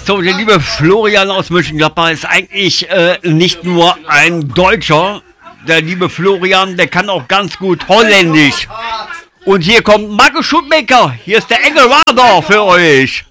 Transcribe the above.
So, der liebe Florian aus Mönchengladbach ist eigentlich nicht nur ein Deutscher. Der liebe Florian, der kann auch ganz gut Holländisch. Und hier kommt Markus Schutmaker. Hier ist der Engelradar für euch.